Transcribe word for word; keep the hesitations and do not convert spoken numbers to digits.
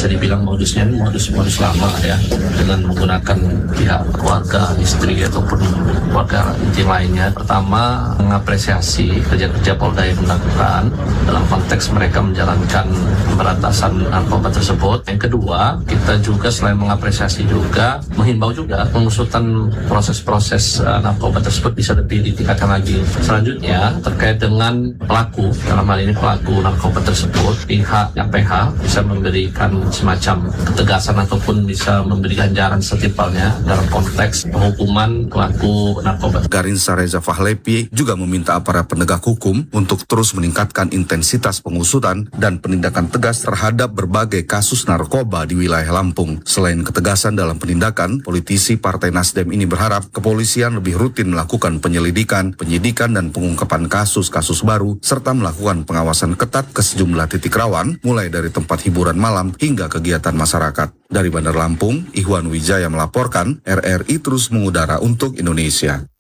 bisa dibilang modusnya ini modus-modus lama ya, dengan menggunakan pihak keluarga, istri ataupun keluarga inti lainnya. Pertama, mengapresiasi kerja-kerja Polda yang dilakukan dalam konteks mereka menjalankan pemberantasan narkoba tersebut. Yang kedua, kita juga selain mengapresiasi juga menghimbau juga pengusutan proses-proses uh, narkoba tersebut bisa lebih ditingkatkan lagi. Selanjutnya, terkait dengan pelaku, dalam hal ini pelaku narkoba tersebut, pihak P H bisa memberikan semacam ketegasan ataupun bisa memberi ganjaran setimpalnya dalam konteks penghukuman pelaku narkoba. Garinsa Reza Fahlepi juga meminta aparat penegak hukum untuk terus meningkatkan intensitas pengusutan dan penindakan tegas terhadap berbagai kasus narkoba di wilayah Lampung. Selain ketegasan dalam penindakan, politisi Partai Nasdem ini berharap kepolisian lebih rutin melakukan penyelidikan, penyidikan dan pengungkapan kasus-kasus baru serta melakukan pengawasan ketat ke sejumlah titik rawan mulai dari tempat hiburan malam hingga kegiatan masyarakat. Dari Bandar Lampung, Ihwan Wijaya melaporkan, R R I terus mengudara untuk Indonesia.